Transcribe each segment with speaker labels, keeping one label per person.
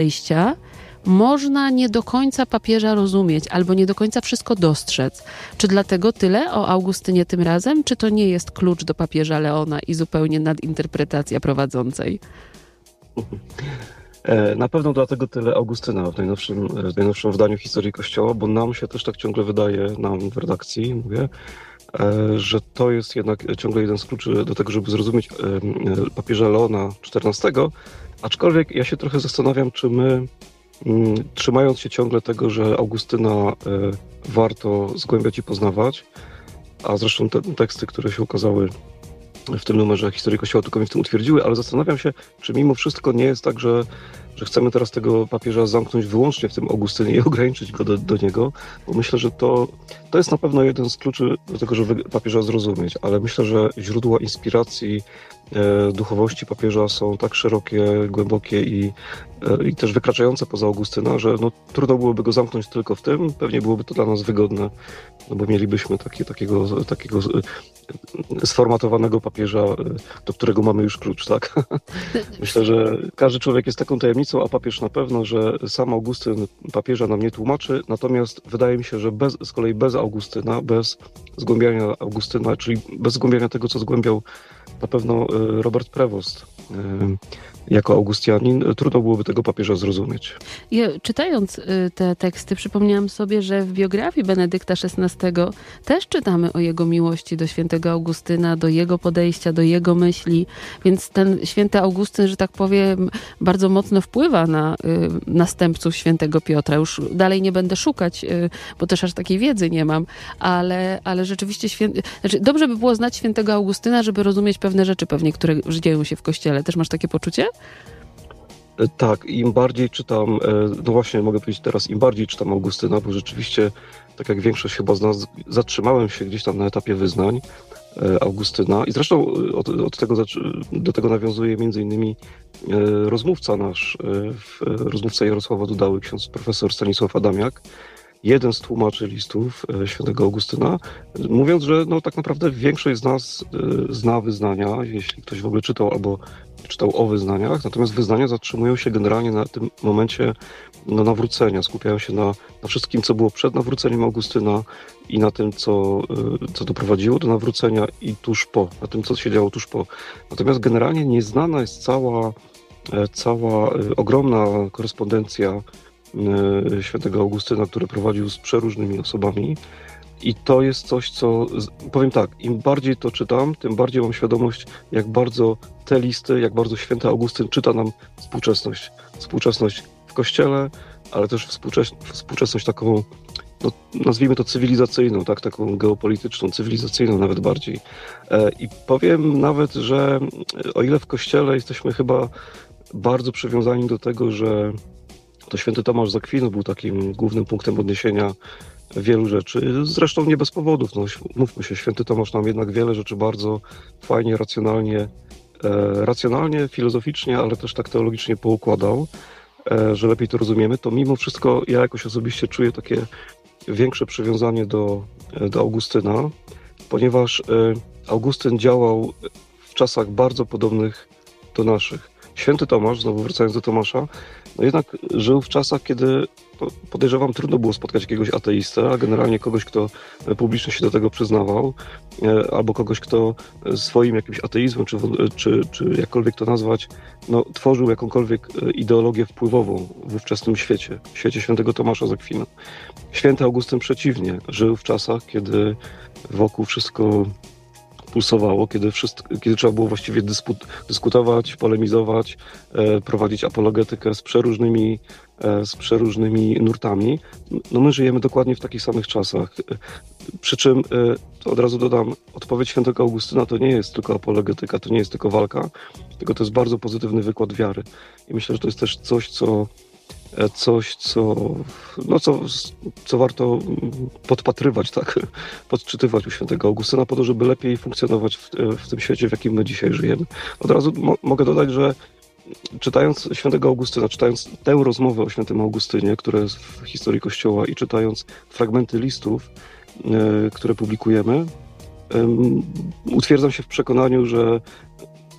Speaker 1: podejścia można nie do końca papieża rozumieć, albo nie do końca wszystko dostrzec. Czy dlatego tyle o Augustynie tym razem, czy to nie jest klucz do papieża Leona i zupełnie nadinterpretacja prowadzącej?
Speaker 2: Na pewno dlatego tyle Augustyna w najnowszym wydaniu Historii Kościoła, bo nam się też tak ciągle wydaje, nam w redakcji, mówię, że to jest jednak ciągle jeden z kluczy do tego, żeby zrozumieć papieża Leona XIV, aczkolwiek ja się trochę zastanawiam, czy my, trzymając się ciągle tego, że Augustyna warto zgłębiać i poznawać, a zresztą te teksty, które się ukazały w tym numerze Historii Kościoła tylko mnie w tym utwierdziły, ale zastanawiam się, czy mimo wszystko nie jest tak, że chcemy teraz tego papieża zamknąć wyłącznie w tym Augustynie i ograniczyć go do niego, bo myślę, że to jest na pewno jeden z kluczy do tego, żeby papieża zrozumieć, ale myślę, że źródła inspiracji duchowości papieża są tak szerokie, głębokie i też wykraczające poza Augustyna, że trudno byłoby go zamknąć tylko w tym, pewnie byłoby to dla nas wygodne, bo mielibyśmy takiego sformatowanego papieża, do którego mamy już klucz, tak? Myślę, że każdy człowiek jest taką tajemnicą, a papież na pewno, że sam Augustyn papieża nam nie tłumaczy, natomiast wydaje mi się, że z kolei bez Augustyna, bez zgłębiania Augustyna, czyli bez zgłębiania tego, co zgłębiał na pewno Robert Prevost jako Augustianin, trudno byłoby tego papieża zrozumieć.
Speaker 1: Ja, czytając te teksty, przypomniałam sobie, że w biografii Benedykta XVI też czytamy o jego miłości do świętego Augustyna, do jego podejścia, do jego myśli, więc ten święty Augustyn, że tak powiem, bardzo mocno wpływa na następców świętego Piotra. Już dalej nie będę szukać, bo też aż takiej wiedzy nie mam, ale rzeczywiście dobrze by było znać świętego Augustyna, żeby rozumieć pewne rzeczy pewnie, które dzieją się w Kościele. Też masz takie poczucie?
Speaker 2: Tak, im bardziej czytam, no właśnie mogę powiedzieć teraz, im bardziej czytam Augustyna, bo rzeczywiście, tak jak większość chyba z nas, zatrzymałem się gdzieś tam na etapie wyznań Augustyna i zresztą do tego nawiązuje między innymi rozmówca nasz, rozmówca Jarosława Dudały, ksiądz profesor Stanisław Adamiak, jeden z tłumaczy listów świętego Augustyna, mówiąc, że tak naprawdę większość z nas zna wyznania, jeśli ktoś w ogóle czytał albo czytał o wyznaniach, natomiast wyznania zatrzymują się generalnie na tym momencie nawrócenia, skupiają się na wszystkim, co było przed nawróceniem Augustyna i na tym, co doprowadziło do nawrócenia i tuż po, na tym, co się działo tuż po. Natomiast generalnie nieznana jest cała ogromna korespondencja świętego Augustyna, który prowadził z przeróżnymi osobami. I to jest coś, co, powiem tak, im bardziej to czytam, tym bardziej mam świadomość, jak bardzo te listy, jak bardzo święty Augustyn czyta nam współczesność. Współczesność w Kościele, ale też współczesność taką, nazwijmy to cywilizacyjną, tak, taką geopolityczną, cywilizacyjną nawet bardziej. I powiem nawet, że o ile w Kościele jesteśmy chyba bardzo przywiązani do tego, że to święty Tomasz z Akwinu był takim głównym punktem odniesienia wielu rzeczy. Zresztą nie bez powodów. Mówmy się, święty Tomasz nam jednak wiele rzeczy bardzo fajnie, racjonalnie, filozoficznie, ale też tak teologicznie poukładał, że lepiej to rozumiemy. To mimo wszystko ja jakoś osobiście czuję takie większe przywiązanie do Augustyna, ponieważ Augustyn działał w czasach bardzo podobnych do naszych. Święty Tomasz, znowu wracając do Tomasza, jednak żył w czasach, kiedy podejrzewam, trudno było spotkać jakiegoś ateistę, a generalnie kogoś, kto publicznie się do tego przyznawał, albo kogoś, kto swoim jakimś ateizmem, czy jakkolwiek to nazwać, tworzył jakąkolwiek ideologię wpływową w ówczesnym świecie świętego Tomasza z Akwinu. Święty Augustyn przeciwnie, żył w czasach, kiedy wokół wszystko pulsowało, kiedy trzeba było właściwie dyskutować, polemizować, prowadzić apologetykę z przeróżnymi nurtami. My żyjemy dokładnie w takich samych czasach. Przy czym, od razu dodam, odpowiedź świętego Augustyna to nie jest tylko apologetyka, to nie jest tylko walka, tylko to jest bardzo pozytywny wykład wiary. I myślę, że to jest też coś, co warto podpatrywać, tak? Podczytywać u świętego Augustyna po to, żeby lepiej funkcjonować w tym świecie, w jakim my dzisiaj żyjemy. Od razu mogę dodać, że czytając świętego Augustyna, czytając tę rozmowę o świętym Augustynie, która jest w historii Kościoła i czytając fragmenty listów, które publikujemy, utwierdzam się w przekonaniu, że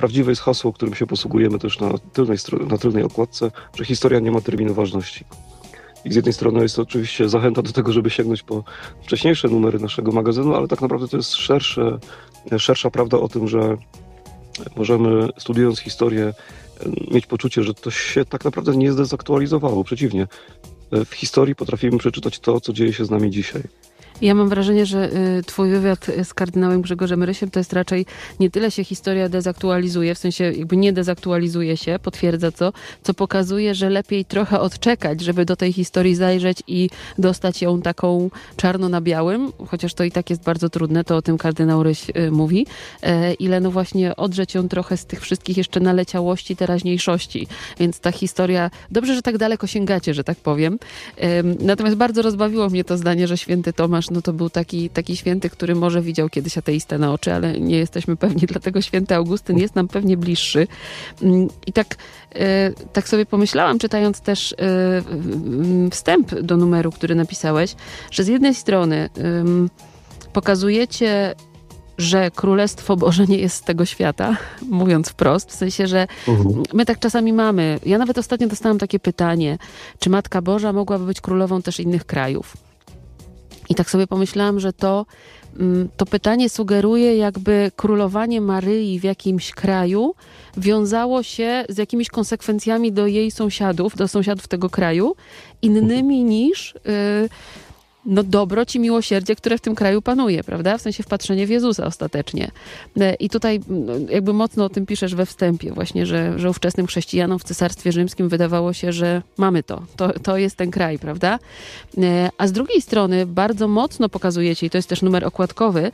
Speaker 2: prawdziwe jest hasło, którym się posługujemy też na tylnej okładce, że historia nie ma terminu ważności. I z jednej strony jest to oczywiście zachęta do tego, żeby sięgnąć po wcześniejsze numery naszego magazynu, ale tak naprawdę to jest szersza prawda o tym, że możemy, studiując historię, mieć poczucie, że to się tak naprawdę nie zdezaktualizowało. Przeciwnie, w historii potrafimy przeczytać to, co dzieje się z nami dzisiaj.
Speaker 1: Ja mam wrażenie, że twój wywiad z kardynałem Grzegorzem Rysiem to jest raczej nie tyle się historia dezaktualizuje, w sensie jakby nie dezaktualizuje się, potwierdza co pokazuje, że lepiej trochę odczekać, żeby do tej historii zajrzeć i dostać ją taką czarno na białym, chociaż to i tak jest bardzo trudne, to o tym kardynał Ryś mówi, ile no właśnie odrzeć ją trochę z tych wszystkich jeszcze naleciałości teraźniejszości. Więc ta historia, dobrze, że tak daleko sięgacie, że tak powiem. Natomiast bardzo rozbawiło mnie to zdanie, że święty Tomasz no to był taki święty, który może widział kiedyś ateistę na oczy, ale nie jesteśmy pewni, dlatego święty Augustyn jest nam pewnie bliższy. I tak sobie pomyślałam, czytając też wstęp do numeru, który napisałeś, że z jednej strony pokazujecie, że Królestwo Boże nie jest z tego świata, mówiąc wprost, w sensie, że my tak czasami mamy. Ja nawet ostatnio dostałam takie pytanie, czy Matka Boża mogłaby być królową też innych krajów? I tak sobie pomyślałam, że to pytanie sugeruje, jakby królowanie Maryi w jakimś kraju wiązało się z jakimiś konsekwencjami do jej sąsiadów, do sąsiadów tego kraju, innymi niż dobroć i miłosierdzie, które w tym kraju panuje, prawda? W sensie wpatrzenie w Jezusa ostatecznie. I tutaj jakby mocno o tym piszesz we wstępie właśnie, że ówczesnym chrześcijanom w Cesarstwie Rzymskim wydawało się, że mamy to jest ten kraj, prawda? A z drugiej strony bardzo mocno pokazujecie, i to jest też numer okładkowy,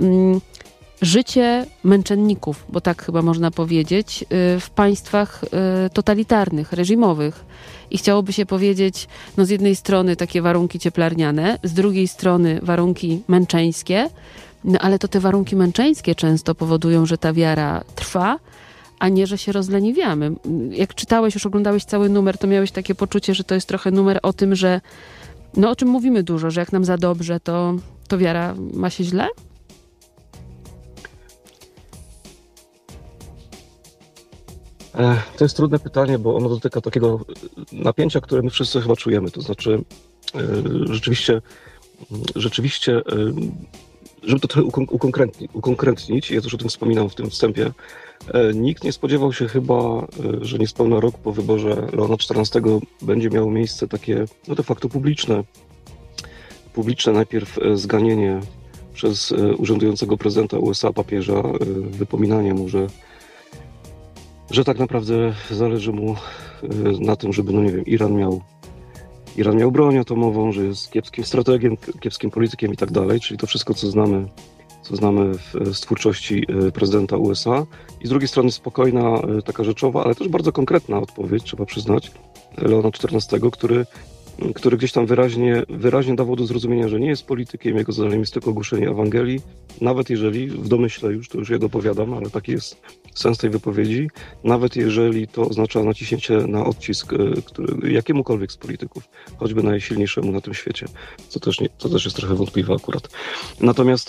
Speaker 1: życie męczenników, bo tak chyba można powiedzieć, w państwach totalitarnych, reżimowych. I chciałoby się powiedzieć, no z jednej strony takie warunki cieplarniane, z drugiej strony warunki męczeńskie, no ale to te warunki męczeńskie często powodują, że ta wiara trwa, a nie, że się rozleniwiamy. Jak czytałeś, już oglądałeś cały numer, to miałeś takie poczucie, że to jest trochę numer o tym, że no o czym mówimy dużo, że jak nam za dobrze, to wiara ma się źle?
Speaker 2: To jest trudne pytanie, bo ono dotyka takiego napięcia, które my wszyscy chyba czujemy. To znaczy, rzeczywiście, żeby to trochę ukonkretnić, ja też o tym wspominam w tym wstępie, nikt nie spodziewał się chyba, że niespełna rok po wyborze Leona XIV będzie miało miejsce takie, no de facto publiczne najpierw zganienie przez urzędującego prezydenta USA, papieża, wypominanie mu, że tak naprawdę zależy mu na tym, żeby, no nie wiem, Iran miał broń atomową, że jest kiepskim strategiem, kiepskim politykiem i tak dalej, czyli to wszystko, co znamy z twórczości prezydenta USA. I z drugiej strony spokojna, taka rzeczowa, ale też bardzo konkretna odpowiedź, trzeba przyznać, Leona XIV, który gdzieś tam wyraźnie dawał do zrozumienia, że nie jest politykiem, jego zadaniem jest tylko głoszenie Ewangelii, nawet jeżeli, w domyśle już, to już ja dopowiadam, ale taki jest sens tej wypowiedzi, nawet jeżeli to oznacza naciśnięcie na odcisk jakiemukolwiek z polityków, choćby najsilniejszemu na tym świecie, co też jest trochę wątpliwe akurat. Natomiast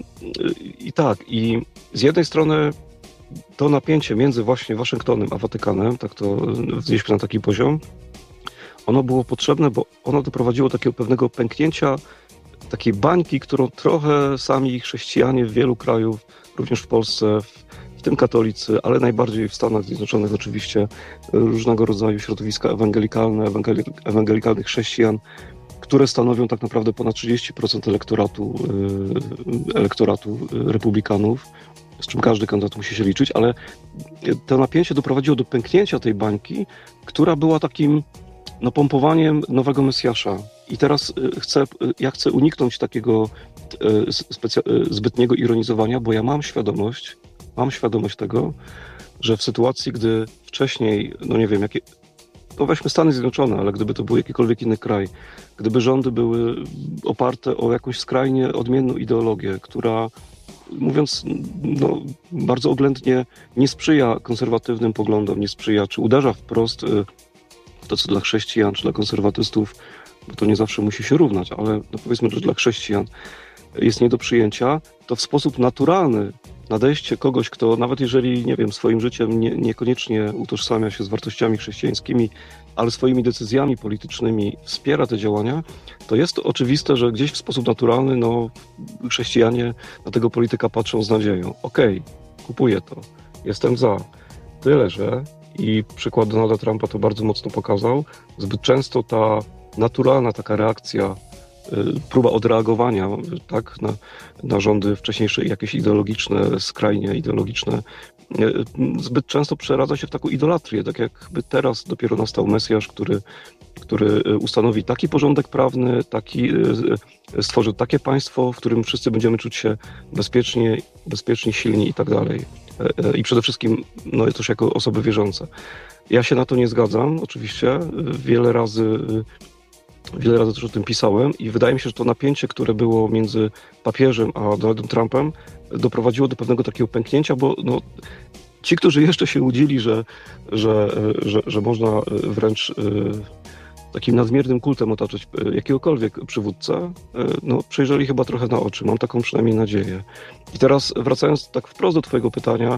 Speaker 2: i z jednej strony to napięcie między właśnie Waszyngtonem a Watykanem, tak to wznieśmy na taki poziom, ono było potrzebne, bo ono doprowadziło do takiego pewnego pęknięcia, takiej bańki, którą trochę sami chrześcijanie w wielu krajów, również w Polsce, w tym katolicy, ale najbardziej w Stanach Zjednoczonych oczywiście, różnego rodzaju środowiska ewangelikalne, ewangelikalnych chrześcijan, które stanowią tak naprawdę ponad 30% elektoratu republikanów, z czym każdy kandydat musi się liczyć, ale to napięcie doprowadziło do pęknięcia tej bańki, która była takim pompowaniem nowego Mesjasza. I teraz chcę uniknąć takiego zbytniego ironizowania, bo ja mam świadomość tego, że w sytuacji, gdy wcześniej, no nie wiem, weźmy Stany Zjednoczone, ale gdyby to był jakikolwiek inny kraj, gdyby rządy były oparte o jakąś skrajnie odmienną ideologię, która, mówiąc bardzo oględnie, nie sprzyja konserwatywnym poglądom, nie sprzyja, czy uderza wprost to, co dla chrześcijan, czy dla konserwatystów, bo to nie zawsze musi się równać, ale powiedzmy, że dla chrześcijan jest nie do przyjęcia, to w sposób naturalny nadejście kogoś, kto nawet jeżeli, nie wiem, swoim życiem niekoniecznie utożsamia się z wartościami chrześcijańskimi, ale swoimi decyzjami politycznymi wspiera te działania, to jest to oczywiste, że gdzieś w sposób naturalny chrześcijanie na tego polityka patrzą z nadzieją. Okej, kupuję to, jestem za. Tyle, że i przykład Donalda Trumpa to bardzo mocno pokazał, zbyt często ta naturalna taka reakcja, próba odreagowania tak, na rządy wcześniejsze jakieś ideologiczne, skrajnie ideologiczne, zbyt często przeradza się w taką idolatrię, tak jakby teraz dopiero nastał Mesjasz, który ustanowi taki porządek prawny, stworzy takie państwo, w którym wszyscy będziemy czuć się bezpieczni, silni i tak dalej. I przede wszystkim też jako osoby wierzące. Ja się na to nie zgadzam, oczywiście. Wiele razy też o tym pisałem i wydaje mi się, że to napięcie, które było między papieżem a Donaldem Trumpem, doprowadziło do pewnego takiego pęknięcia, bo ci, którzy jeszcze się łudzili, że można wręcz takim nadmiernym kultem otaczać jakiegokolwiek przywódcę, przejrzeli chyba trochę na oczy. Mam taką przynajmniej nadzieję. I teraz wracając tak wprost do twojego pytania,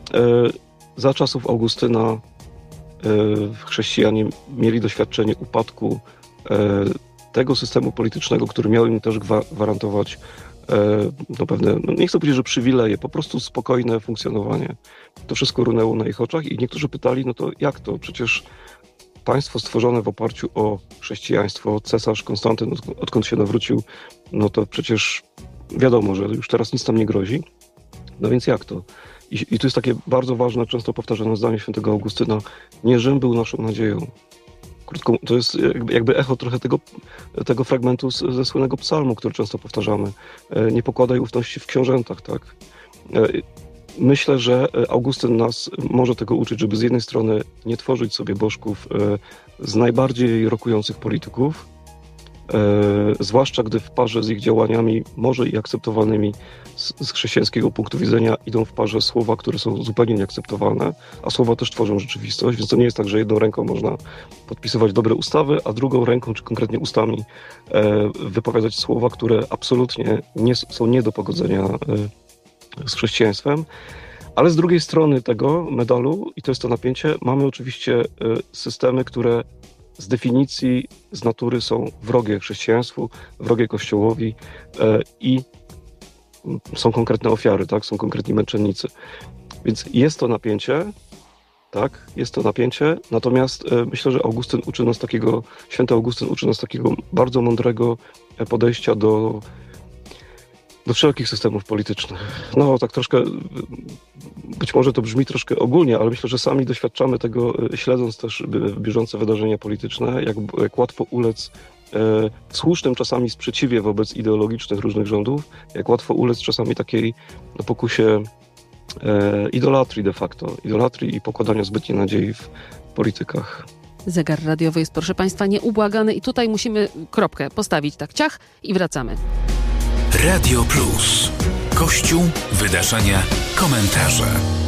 Speaker 2: za czasów Augustyna chrześcijanie mieli doświadczenie upadku tego systemu politycznego, który miał im też gwarantować pewne, nie chcę powiedzieć, że przywileje, po prostu spokojne funkcjonowanie. To wszystko runęło na ich oczach i niektórzy pytali, to jak to? Przecież państwo stworzone w oparciu o chrześcijaństwo, cesarz Konstantyn, odkąd się nawrócił, to przecież wiadomo, że już teraz nic tam nie grozi. No więc jak to? I to jest takie bardzo ważne, często powtarzane zdanie świętego Augustyna: nie Rzym był naszą nadzieją. Krótko, to jest jakby echo trochę tego fragmentu ze słynnego psalmu, który często powtarzamy. Nie pokładaj ufności w książętach, tak? Myślę, że Augustyn nas może tego uczyć, żeby z jednej strony nie tworzyć sobie bożków z najbardziej rokujących polityków, zwłaszcza gdy w parze z ich działaniami, może i akceptowalnymi z chrześcijańskiego punktu widzenia, idą w parze słowa, które są zupełnie nieakceptowalne, a słowa też tworzą rzeczywistość, więc to nie jest tak, że jedną ręką można podpisywać dobre ustawy, a drugą ręką, czy konkretnie ustami, wypowiadać słowa, które absolutnie są nie do pogodzenia z chrześcijaństwem. Ale z drugiej strony tego medalu, i to jest to napięcie, mamy oczywiście systemy, które z definicji, z natury są wrogie chrześcijaństwu, wrogie Kościołowi i są konkretne ofiary, tak? Są konkretni męczennicy. Więc jest to napięcie, tak? Jest to napięcie, natomiast myślę, że święty Augustyn uczy nas takiego bardzo mądrego podejścia do wszelkich systemów politycznych. Tak troszkę, być może to brzmi troszkę ogólnie, ale myślę, że sami doświadczamy tego, śledząc też bieżące wydarzenia polityczne, jak łatwo ulec w słusznym czasami sprzeciwie wobec ideologicznych różnych rządów, jak łatwo ulec czasami takiej pokusie idolatrii de facto, idolatrii i pokładania zbytniej nadziei w politykach.
Speaker 1: Zegar radiowy jest, proszę Państwa, nieubłagany i tutaj musimy kropkę postawić, tak ciach, i wracamy.
Speaker 3: Radio Plus. Kościół, wydarzenia, komentarze.